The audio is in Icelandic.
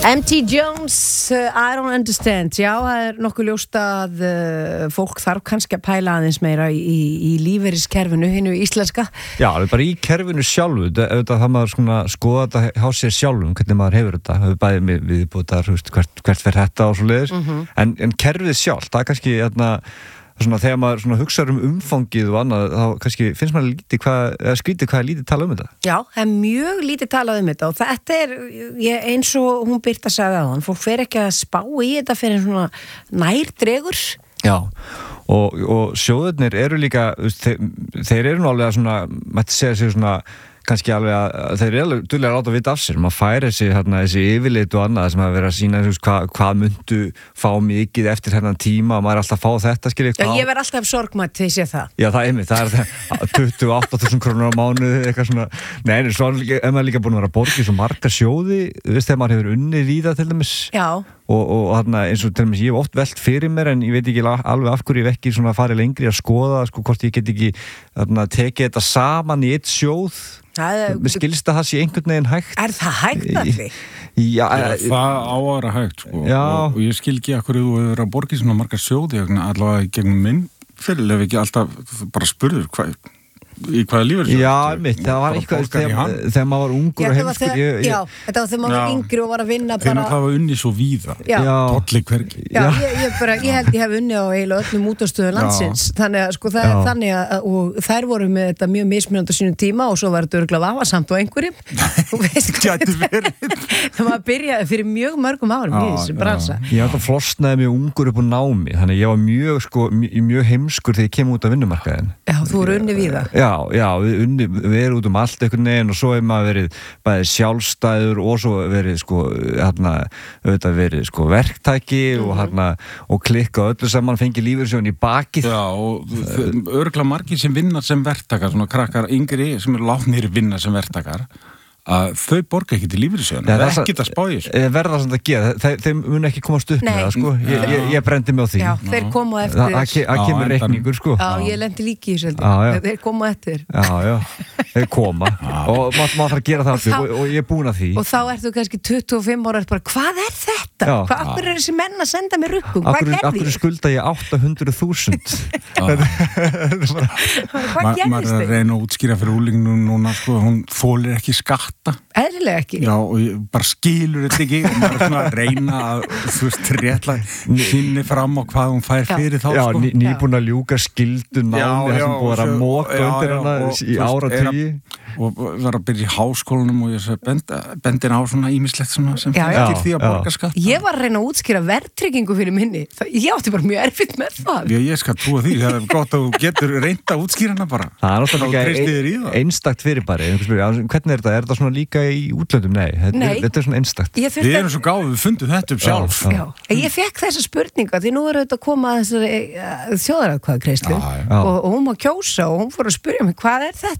M.T. Jones, I don't understand. Já, það nokkuð ljóst að fólk þarf kannski að pæla aðeins meira í lífeyriskerfinu, hinu íslenska. Já, bara í kerfinu sjálfu, auðvitað það maður svona skoða þetta hjá sér sjálfum, hvernig maður hefur þetta, hefur bæðið viðbútar, hvert fer þetta og svo leiðis, en kerfið sjálf, það er kannski svona, þegar maður hugsar umfangið og annað, þá kannski finnst maður skrítið hvað er lítið talað þetta. Já, það er mjög lítið talað þetta og þetta eins og hún Birta sagði á hann, fólk fer ekki að spá í þetta fyrir svona nærdregur. Já, og sjóðirnir eru líka, þeir eru nú alveg svona, mætti segja sig svona, kannski alveg að þeir eru alveg duglega að láta vita af sér, maður færi þessi yfirlit og annað sem að vera að sína hvað myndu fá mikið eftir hennan tíma og maður er alltaf að fá þetta, skiljið. Já, ég verð alltaf sorgmætt þegar ég sé það. Já, það er einmitt, það er 28.000 krónur á mánuði, eitthvað svona, nei, svo er maður líka búin að vera að borga í svo marga sjóði, þegar maður hefur unnið í það til dæmis. Já. Og eins og til dæmis ég hef oft velt fyrir mér en ég veit ekki alveg af hverju ég hef ekki svona farið lengri að skoða hvort ég get ekki tekið þetta saman í eitt sjóð. Mér skilst að það sé einhvern veginn hægt. Er það hægt að því? Já, það á að vera hægt og ég skil ekki að hverju þú hefur verið að borga í svona marga sjóði allavega gegnum minn fyrir ef ekki alltaf bara spurður í hvaða lífeyrissjóð? Já, mitt, það var eitthvað þegar maður var ungur og heimskur. Já, þetta var þegar maður var yngri og var að vinna bara. Þegar það var unnið svo víða, tolli hvergi. Já, ég held ég hef unnið á eiginlega öllum útastöðum landsins. Þannig að sko það er þannig að og þær voru með þetta mjög mismunandi á sínum tíma og svo var þetta örugglega vafasamt á einhverjum. Þú veist hvað það maður byrjaði fyrir mjög mörgum árum í þessu bransa. Ég alltaf flosnaði mjög ungur upp á námi, þannig ég var mjög heimskur þegar ég kem út á vinnumarkaðinn. Já, þú voru unnið víða. Já, við erum út allt einhvern veginn og svo hefur maður verið bæði sjálfstæður og svo verið verið verktæki og klikka öllu saman, fengið lífeyrissjóðinn í bakið. Já, og örugglega margir sem vinna sem verktakar, svona krakkar yngri sem eru látnir vinna sem verktakar, að þau borga ekki til lífeyrissjóðinn, það er ekkert að spá í þessu. Verða samt að gera, þeim mun ekki komast upp með það, sko. Ég brendi mig á því. Já, þeir koma eftir. Það kemur reikningur, sko. Já, ég lendi líki í þessu. Þeir koma eftir. Já, þeir koma. Og maður þarf að gera það og ég er búin að því. Og þá ertu kannski 25 ára bara, hvað er þetta? Hvað er þessi menn að senda mér rukkum? Hvað gerði ég? Akkur skulda ég 800.000? Hvað gerðist þig? Maður er að reyna að útskýra fyrir úlingnum núna, sko, hún þolir ekki skatta. Eðlilega ekki. Já, og ég bara skilur þetta ekki og maður er svona að reyna að réttla sinni fram á hvað hún fær fyrir þá, sko. Já, nýbúin að ljúka skildu námi sem búið að móka undir hana í áratugi. Og var að byrja í háskólanum og ég bendin á svona ýmislegt sem fylgir því að borga skatt. Ég var að reyna að útskýra verðtryggingu fyrir minni. Ég átti bara mjög erfitt með það. Já, ég skal trúa því. Það er gott að þú getur reynt að útskýra hana bara. Það er náttúrulega einstakt fyrirbæri. Hvernig er þetta? Er þetta svona líka í útlöndum? Nei, þetta er svona einstakt. Við erum svo gáð, við fundum þetta upp sjálf. Ég fekk þessa spurninga því nú er þetta að koma að þessari þjóðaratkvæðagreiðslu og hún má kjósa og hún fór að spyrja mig hvað er þetta?